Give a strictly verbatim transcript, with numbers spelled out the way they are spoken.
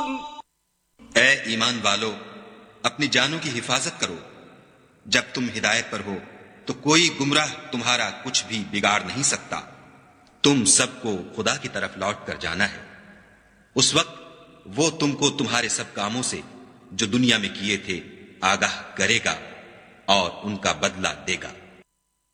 ए ईमान वालो, अपनी जानों की हिफाजत करो। जब तुम हिदायत पर हो तो कोई गुमराह तुम्हारा कुछ भी बिगाड़ नहीं सकता। तुम सबको खुदा की तरफ लौट कर जाना है। उस वक्त वो तुमको तुम्हारे सब कामों से जो दुनिया में किए थे आगाह करेगा और उनका बदला देगा।